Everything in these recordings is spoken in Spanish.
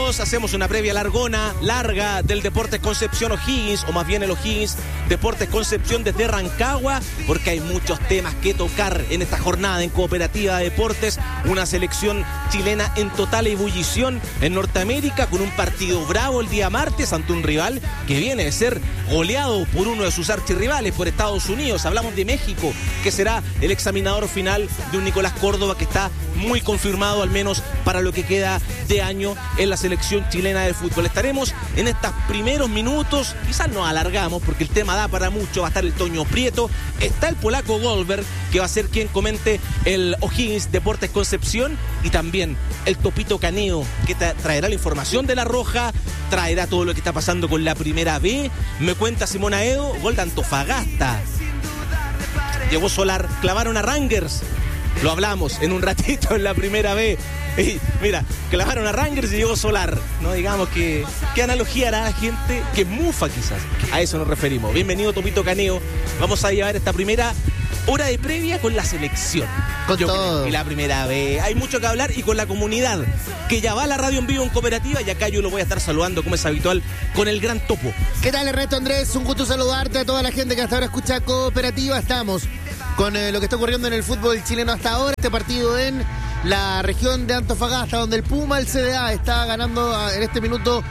minutos hacemos una previa larga del Deportes Concepción O'Higgins, o más bien el O'Higgins Deportes Concepción desde Rancagua, porque hay muchos temas que tocar en esta jornada en Cooperativa de Deportes. Una selección chilena en total ebullición en Norteamérica, con un partido bravo el día martes ante un rival que viene de ser goleado por uno de sus archirrivales, por Estados Unidos. Hablamos de México, que será el examinador final de un Nicolás Córdoba que está muy confirmado, al menos para lo que queda de año en la selección chilena de fútbol. Estaremos en estos primeros minutos, quizás nos alargamos porque el tema da para mucho. Va a estar el Toño Prieto, está el polaco Goldberg, que va a ser quien comente el O'Higgins Deportes Concepción, y también el Topito Caneo, que traerá la información de La Roja, traerá todo lo que está pasando con la Primera B. Me cuenta Simón Aedo, gol de Antofagasta. Llegó Solar, clavaron a Rangers. Lo hablamos en un ratito en la Primera B. Y mira, clavaron a Rangers y llegó Solar. No digamos que... ¿Qué analogía hará la gente? Que mufa quizás. A eso nos referimos. Bienvenido, Topito Caneo. Vamos a llevar esta primera hora de previa con la selección. Con todo. Y la Primera B. Hay mucho que hablar, y con la comunidad que ya va a la radio en vivo en Cooperativa. Y acá yo lo voy a estar saludando, como es habitual, con el gran Topo. ¿Qué tal, Ernesto Andrés? Un gusto saludarte a toda la gente que hasta ahora escucha Cooperativa. Estamos con lo que está ocurriendo en el fútbol chileno hasta ahora. Este partido en la región de Antofagasta, donde el Puma, el CDA, está ganando en este minuto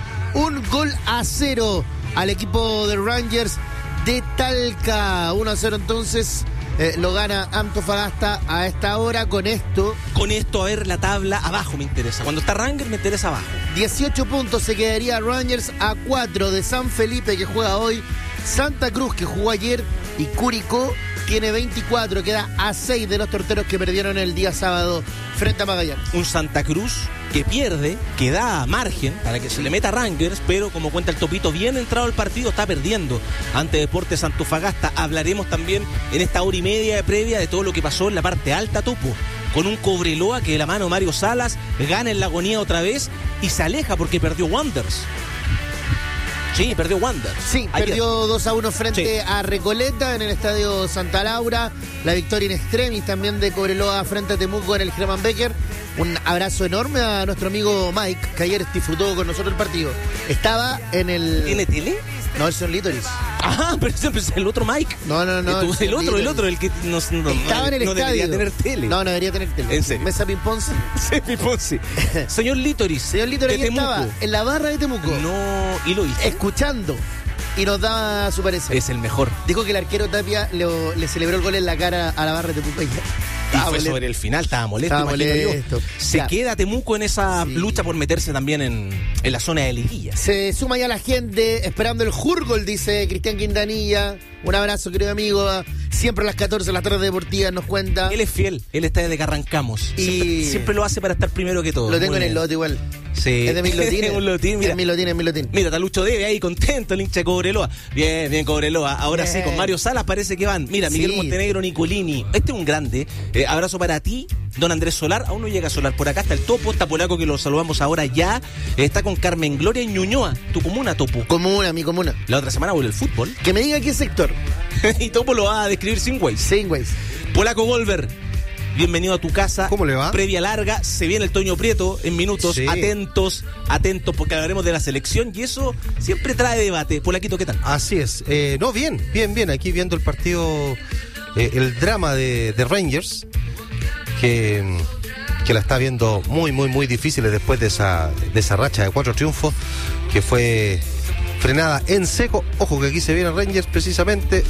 1-0 al equipo de Rangers de Talca. 1-0 entonces. Lo gana Antofagasta a esta hora. Con esto, a ver la tabla abajo me interesa. Cuando está Rangers me interesa abajo. 18 puntos se quedaría Rangers, a 4 de San Felipe, que juega hoy, Santa Cruz, que jugó ayer, y Curicó tiene 24, queda a 6 de los torteros que perdieron el día sábado frente a Magallanes. Un Santa Cruz que pierde, que da margen para que se le meta a Rangers, pero como cuenta el Topito, bien entrado el partido, está perdiendo ante Deportes Antofagasta. Hablaremos también en esta hora y media de previa de todo lo que pasó en la parte alta, Topo, con un Cobreloa que de la mano de Mario Salas gana en la agonía otra vez y se aleja porque perdió Wanderers. Sí, perdió Wanderers. Sí, ayer perdió 2-1 frente a Recoleta en el estadio Santa Laura. La victoria in extremis también de Cobreloa frente a Temuco en el Hermann Becker. Un abrazo enorme a nuestro amigo Mike, que ayer disfrutó con nosotros el partido. Estaba en el... ¿Tiene tele? No, el señor Litoris. Ah, pero siempre es el otro Mike. No. El otro, el que estaba en el estadio. Debería tener tele. No debería tener tele. ¿En serio? Mesa Pimponce. Sí, Pimponce. Señor Litoris. Señor Litoris estaba en la barra de Temuco. No, y lo hizo. Escuchando. Y nos daba su parecer. Es el mejor. Dijo que el arquero Tapia le celebró el gol en la cara a la barra de Temuco. Y fue sobre el final, estaba molesto. Se queda Temuco en esa lucha por meterse también en la zona de liguilla. Se suma ya la gente esperando el Jurgol, dice Cristian Quintanilla. Un abrazo, querido amigo. Siempre a las 14, las tardes deportivas, nos cuenta. Él es fiel, él está desde que arrancamos. Y siempre lo hace para estar primero que todo. Lo tengo en el lote igual. Sí. Es de mis lotines. Un lotín, mira. Es mi lotín. Mira, Talucho Debe ahí contento, el hincha de Cobreloa. Bien, Cobreloa. Ahora bien. Sí, con Mario Salas parece que van. Mira, Miguel Montenegro, Nicolini. Este es un grande. Abrazo para ti, don Andrés Solar. Aún no llega Solar. Por acá está el Topo, está polaco, que lo saludamos ahora ya. Está con Carmen Gloria en Ñuñoa. Tu comuna, Topo. Mi comuna. La otra semana vuelve el fútbol. Que me diga qué sector. Y Topo lo va a describir sin ways. Polaco Goldberg, bienvenido a tu casa. ¿Cómo le va? Previa larga, se viene el Toño Prieto en minutos. Sí. Atentos, porque hablaremos de la selección y eso siempre trae debate. Polaquito, ¿qué tal? Así es. Bien. Aquí viendo el partido, el drama de Rangers, que la está viendo muy difícil después de esa racha de 4 triunfos, que fue frenada en seco. Ojo que aquí se viene Rangers precisamente.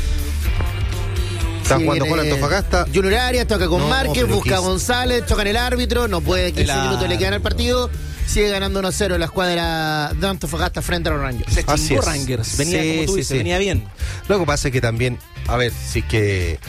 Está jugando con Antofagasta. Junior Arias toca con Márquez, busca a González, toca en el árbitro, no puede, 15 minutos le quedan al partido. Sigue ganando 1-0 la escuadra de Antofagasta frente a los Rangers. Se chingó Rangers, venía como tú dices, venía bien. Lo que pasa es que también, a ver, si es que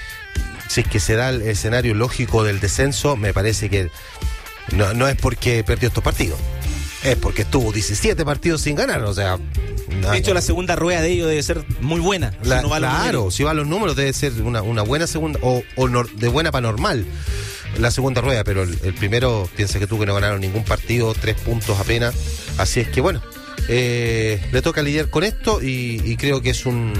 se da el escenario lógico del descenso, me parece que no es porque perdió estos partidos. Es porque estuvo 17 partidos sin ganar, o sea... De hecho, la segunda rueda de ellos debe ser muy buena. Si va a los números debe ser una buena segunda, o de buena para normal la segunda rueda, pero el primero, piensa que no ganaron ningún partido, 3 puntos apenas. Así es que bueno, le toca lidiar con esto y creo que es un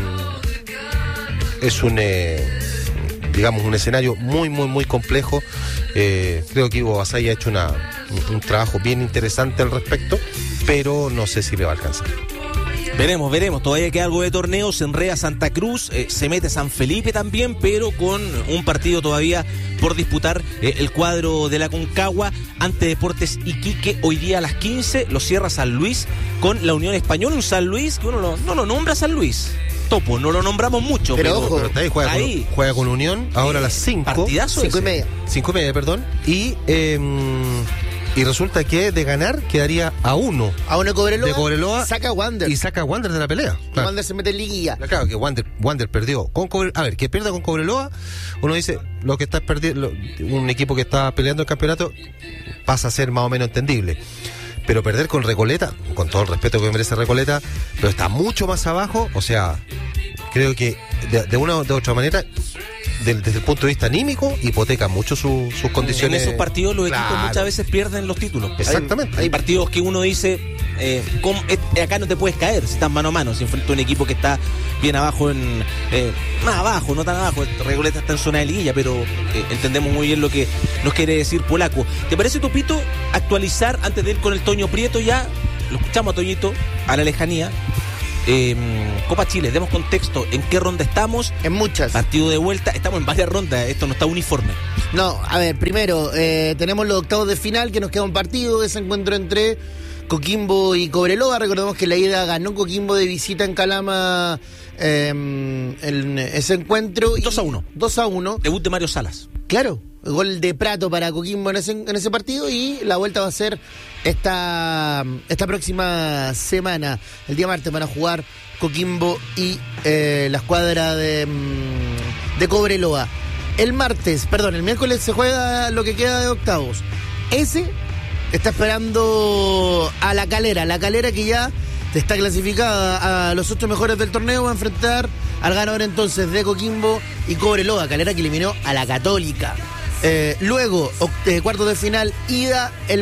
escenario muy complejo. Creo que Ivo Basay ha hecho un trabajo bien interesante al respecto pero no sé si le va a alcanzar. Veremos, todavía queda algo de torneo, se enreda Santa Cruz, se mete San Felipe también, pero con un partido todavía por disputar el cuadro de la Concagua ante Deportes Iquique. Hoy día a las 15 lo cierra San Luis con la Unión Española, un San Luis que uno no lo nombra San Luis. Topo, no lo nombramos mucho, pero ojo, pero está ahí, juega con Unión, ahora a las 5. Partidazo 5:30. 5:30, perdón. Y resulta que de ganar quedaría a 1. A 1 de Cobreloa. Saca Wander. Y saca a Wander de la pelea. Claro. Wander se mete en liguilla. Claro, que Wander perdió con Cobreloa. A ver, que pierda con Cobreloa, uno dice, lo que está perdiendo, un equipo que está peleando el campeonato pasa a ser más o menos entendible. Pero perder con Recoleta, con todo el respeto que merece Recoleta, pero está mucho más abajo, o sea, creo que de una u otra manera, desde el punto de vista anímico, hipoteca mucho sus condiciones. En esos partidos los equipos muchas veces pierden los títulos. Exactamente. Hay partidos que uno dice, acá no te puedes caer si estás mano a mano, si enfrenta un equipo que está bien abajo, más abajo, no tan abajo. Recoleta está en zona de liguilla, pero entendemos muy bien lo que nos quiere decir Polaco. ¿Te parece, Topito, actualizar antes de ir con el Toño Prieto ya? Lo escuchamos a Toñito a la lejanía. Copa Chile, demos contexto, ¿en qué ronda estamos? En muchas. Partido de vuelta, estamos en varias rondas, esto no está uniforme. No, a ver, primero, tenemos los octavos de final, que nos queda un partido, ese encuentro entre Coquimbo y Cobreloa. Recordemos que la ida ganó Coquimbo de visita en Calama en ese encuentro. 2-1. 2-1. Debut de Mario Salas. Claro, gol de Prato para Coquimbo en ese partido, y la vuelta va a ser esta próxima semana. El día martes van a jugar Coquimbo y la escuadra de Cobreloa. El miércoles se juega lo que queda de octavos. Ese está esperando a La Calera que ya está clasificada a los 8 mejores del torneo, va a enfrentar al ganador entonces de Coquimbo y Cobreloa. Calera que eliminó a la Católica. Luego, cuartos de final, ida el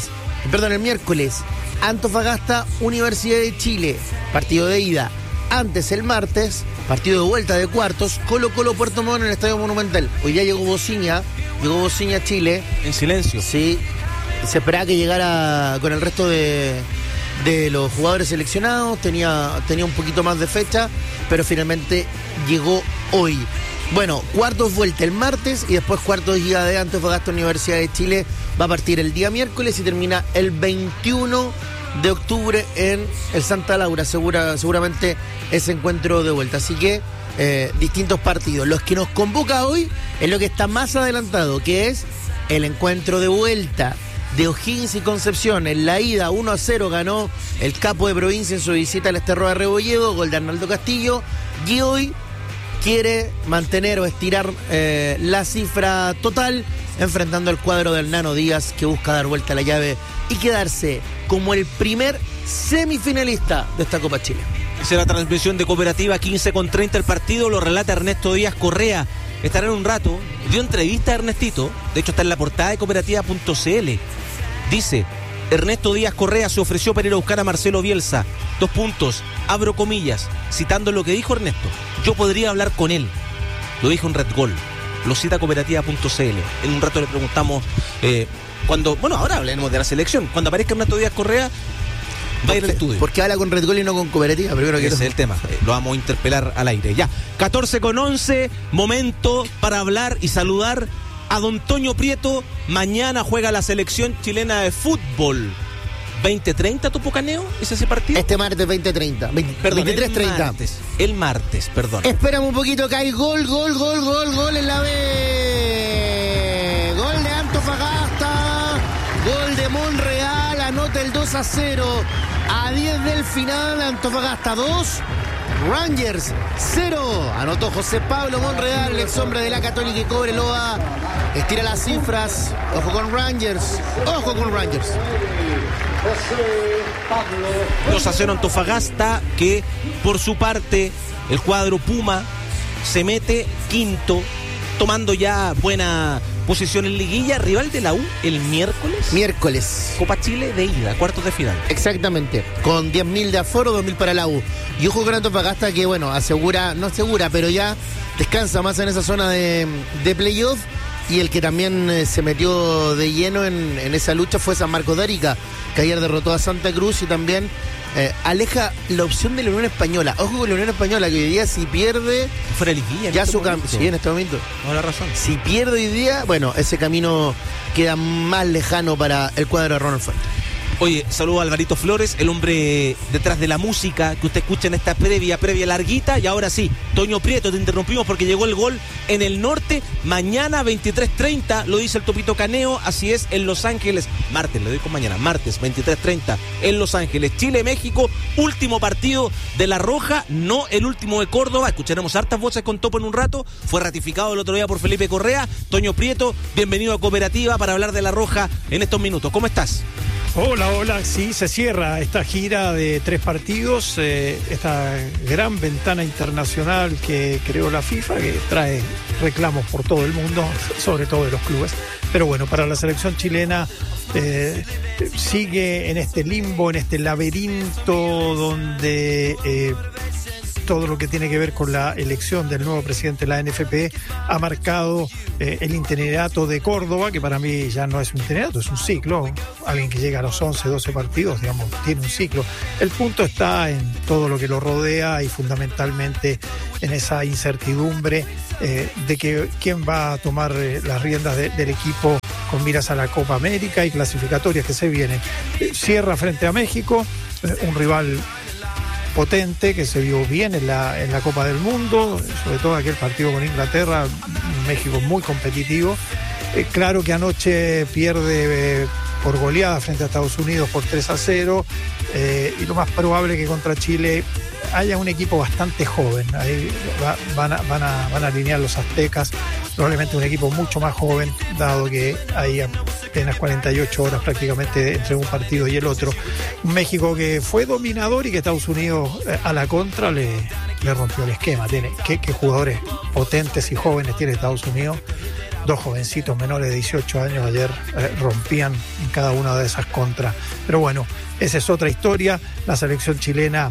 miércoles, Antofagasta, Universidad de Chile, partido de ida. Antes, el martes, partido de vuelta de cuartos, Colo-Colo Puerto Montt en el Estadio Monumental. Hoy ya llegó Bociña a Chile. En silencio. Sí, se esperaba que llegara con el resto de los jugadores seleccionados, tenía un poquito más de fecha, pero finalmente llegó hoy. Bueno, cuartos vuelta el martes y después cuartos de ida de Antofagasta, Universidad de Chile. Va a partir el día miércoles y termina el 21 de octubre en el Santa Laura, seguramente ese encuentro de vuelta. Así que distintos partidos. Los que nos convoca hoy es lo que está más adelantado, que es el encuentro de vuelta de O'Higgins y Concepción. En la ida 1-0 ganó el capo de provincia en su visita al Esterro de Rebolledo, gol de Arnaldo Castillo, y hoy quiere mantener o estirar la cifra total, enfrentando al cuadro del Nano Díaz, que busca dar vuelta a la llave y quedarse como el primer semifinalista de esta Copa Chile. Esa es la transmisión de Cooperativa, 15:30 el partido, lo relata Ernesto Díaz Correa. Estará en un rato, dio entrevista a Ernestito, de hecho está en la portada de cooperativa.cl. Dice, Ernesto Díaz Correa se ofreció para ir a buscar a Marcelo Bielsa. 2 puntos, abro comillas, citando lo que dijo Ernesto. Yo podría hablar con él. Lo dijo en Red Gol. Lo cita cooperativa.cl. En un rato le preguntamos ahora hablaremos de la selección. Cuando aparezca Ernesto Díaz Correa, va a ir al estudio. ¿Por qué habla con Red Gol y no con Cooperativa? Primero que ese es el tema. Lo vamos a interpelar al aire. Ya, 14:11, momento para hablar y saludar a don Toño Prieto. Mañana juega la selección chilena de fútbol. 20:30, Tupocaneo, ¿es ese partido? Este martes 20:30. 23:30. El martes, perdón. Esperamos un poquito que hay gol en la B. Gol de Antofagasta. Gol de Monreal. Anota el 2-0. A 10 del final, Antofagasta 2. Rangers 0. Anotó José Pablo Monreal, el ex hombre de la Católica y Cobreloa. Estira las cifras. Ojo con Rangers. 2-0 Antofagasta, que por su parte el cuadro Puma se mete quinto, tomando ya buena posición en liguilla. Rival de la U el miércoles. Copa Chile de ida, cuartos de final. Exactamente, con 10.000 de aforo, 2.000 para la U. Y ojo con Antofagasta, que no asegura, pero ya descansa más en esa zona de playoff. Y el que también se metió de lleno en esa lucha fue San Marcos de Arica, que ayer derrotó a Santa Cruz y también aleja la opción de la Unión Española. Ojo con la Unión Española, que hoy día si pierde... Fuera de liguilla. Ya su camino. Sí, en este momento. No, la razón. Si pierde hoy día, bueno, ese camino queda más lejano para el cuadro de Ronald Fuentes. Oye, saludo a Alvarito Flores, el hombre detrás de la música que usted escucha en esta previa larguita. Y ahora sí, Toño Prieto, te interrumpimos porque llegó el gol en el norte. Mañana 23:30, lo dice el Topito Caneo, así es, en Los Ángeles. Martes, lo digo mañana, martes 23:30 en Los Ángeles. Chile-México, último partido de La Roja, no el último de Córdoba. Escucharemos hartas voces con Topo en un rato. Fue ratificado el otro día por Felipe Correa. Toño Prieto, bienvenido a Cooperativa para hablar de La Roja en estos minutos. ¿Cómo estás? Hola, sí, se cierra esta gira de 3 partidos, esta gran ventana internacional que creó la FIFA, que trae reclamos por todo el mundo, sobre todo de los clubes. Pero bueno, para la selección chilena sigue en este limbo, en este laberinto donde... todo lo que tiene que ver con la elección del nuevo presidente de la NFP ha marcado el itinerato de Córdoba, que para mí ya no es un itinerato, es un ciclo. Alguien que llega a los 11, 12 partidos, digamos, tiene un ciclo. El punto está en todo lo que lo rodea y fundamentalmente en esa incertidumbre de que quién va a tomar las riendas del equipo con miras a la Copa América y clasificatorias que se vienen. Cierra frente a México, un rival potente, que se vio bien en la Copa del Mundo, sobre todo aquel partido con Inglaterra, México muy competitivo. Claro que anoche pierde por goleada frente a Estados Unidos por 3-0, y lo más probable es que contra Chile haya un equipo bastante joven. Ahí van a alinear los aztecas, probablemente un equipo mucho más joven, dado que hay apenas 48 horas prácticamente entre un partido y el otro. Un México que fue dominador y que Estados Unidos a la contra le rompió el esquema. ¿Qué jugadores potentes y jóvenes tiene Estados Unidos? 2 jovencitos menores de 18 años ayer rompían en cada una de esas contras. Pero bueno, esa es otra historia. La selección chilena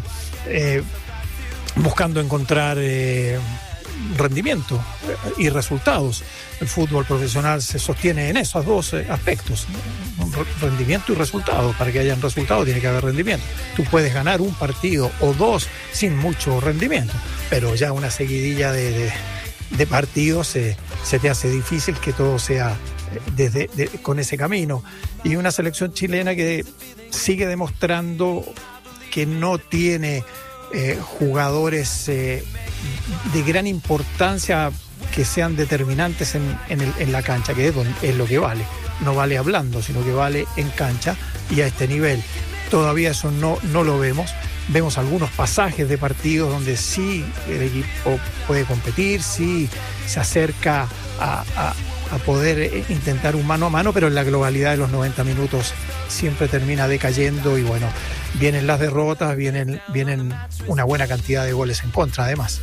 buscando encontrar rendimiento y resultados. El fútbol profesional se sostiene en esos 2 aspectos, rendimiento y resultado. Para que haya resultado tiene que haber rendimiento. Tú puedes ganar un partido o 2 sin mucho rendimiento, pero ya una seguidilla de partidos se te hace difícil que todo sea con ese camino. Y una selección chilena que sigue demostrando que no tiene jugadores de gran importancia que sean determinantes en la cancha, que es lo que vale. No vale hablando, sino que vale en cancha, y a este nivel todavía eso no lo vemos. Vemos algunos pasajes de partidos donde sí el equipo puede competir, sí se acerca a poder intentar un mano a mano, pero en la globalidad de los 90 minutos siempre termina decayendo y bueno, vienen las derrotas, vienen una buena cantidad de goles en contra además.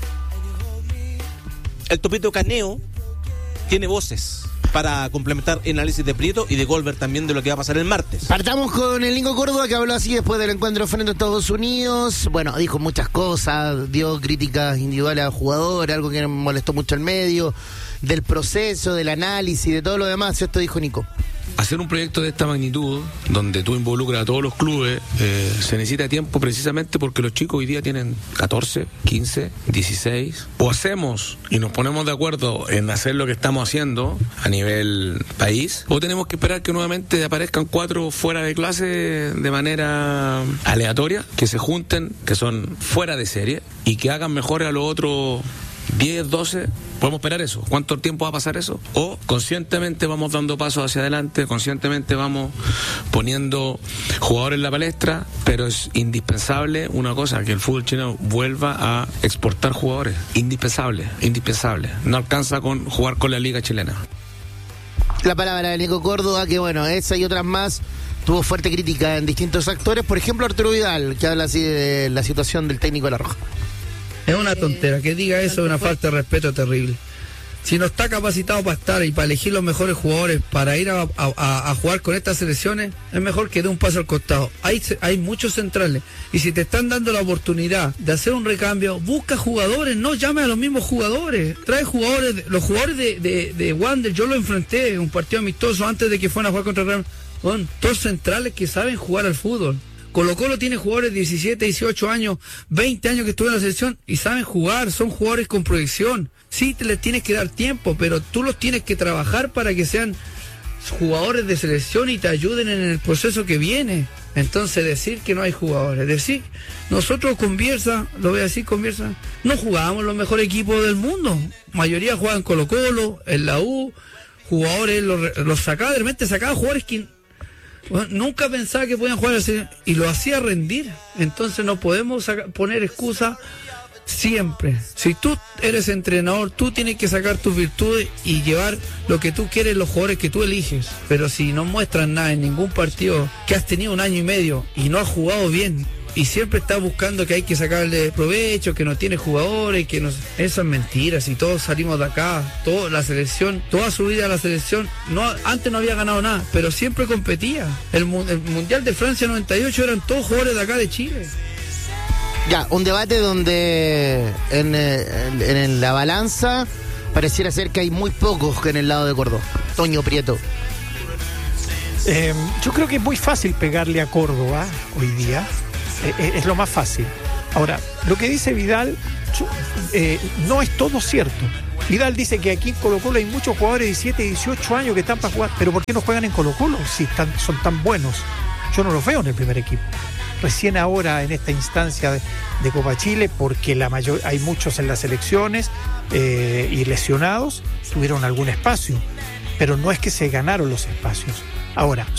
El Topito Caneo tiene voces para complementar el análisis de Prieto y de Goldberg también de lo que va a pasar el martes. Partamos con el Nico Córdoba, que habló así después del encuentro frente a Estados Unidos. Bueno, dijo muchas cosas, dio críticas individuales a jugadores, algo que molestó mucho al medio, del proceso, del análisis, de todo lo demás. Esto dijo Nico. Hacer un proyecto de esta magnitud, donde tú involucras a todos los clubes, se necesita tiempo precisamente porque los chicos hoy día tienen 14, 15, 16. O hacemos y nos ponemos de acuerdo en hacer lo que estamos haciendo a nivel país, o tenemos que esperar que nuevamente aparezcan 4 fuera de clase de manera aleatoria, que se junten, que son fuera de serie, y que hagan mejor a los otros 10, 12, ¿podemos esperar eso? ¿Cuánto tiempo va a pasar eso? O conscientemente vamos dando pasos hacia adelante, conscientemente vamos poniendo jugadores en la palestra, pero es indispensable una cosa, que el fútbol chileno vuelva a exportar jugadores. Indispensable. No alcanza con jugar con la liga chilena. La palabra de Nico Córdoba, que bueno, esa y otras más tuvo fuerte crítica en distintos actores, por ejemplo Arturo Vidal, que habla así de la situación del técnico de La Roja. Es una tontera, que diga eso es una falta de respeto terrible. Si no está capacitado para estar y para elegir los mejores jugadores para ir a jugar con estas selecciones, es mejor que dé un paso al costado. Hay muchos centrales y si te están dando la oportunidad de hacer un recambio, busca jugadores, no llame a los mismos jugadores, trae jugadores. Los jugadores de Wander, yo lo enfrenté en un partido amistoso antes de que fueran a jugar contra Real. Son todos centrales que saben jugar al fútbol. Colo-Colo tiene jugadores de 17, 18 años, 20 años que estuvieron en la selección y saben jugar, son jugadores con proyección. Sí, les tienes que dar tiempo, pero tú los tienes que trabajar para que sean jugadores de selección y te ayuden en el proceso que viene. Entonces decir que no hay jugadores, decir, nosotros con Bielsa, lo voy a decir con Bielsa, no jugábamos los mejores equipos del mundo. La mayoría jugaban Colo-Colo, en la U, jugadores, los sacaba, de repente sacaba jugadores que nunca pensaba que podían jugar así, y lo hacía rendir. Entonces no podemos poner excusa siempre. Si tú eres entrenador, tú tienes que sacar tus virtudes y llevar lo que tú quieres, los jugadores que tú eliges. Pero si no muestras nada en ningún partido, que has tenido un año y medio y no has jugado bien y siempre estás buscando que hay que sacarle provecho, que no tiene jugadores, que no... Eso es mentira. Si todos salimos de acá, toda la selección, toda su vida la selección, antes no había ganado nada, pero siempre competía. El Mundial de Francia 98 eran todos jugadores de acá de Chile. Ya, un debate donde en la balanza pareciera ser que hay muy pocos en el lado de Córdoba. Toño Prieto. Yo creo que es muy fácil pegarle a Córdoba hoy día. Es lo más fácil. Ahora, lo que dice Vidal no es todo cierto. Vidal dice que aquí en Colo-Colo hay muchos jugadores de 17, 18 años que están para jugar. ¿Pero por qué no juegan en Colo-Colo si son tan buenos? Yo no los veo en el primer equipo. Recién ahora en esta instancia de Copa Chile, porque hay muchos en las selecciones y lesionados, tuvieron algún espacio. Pero no es que se ganaron los espacios. Ahora,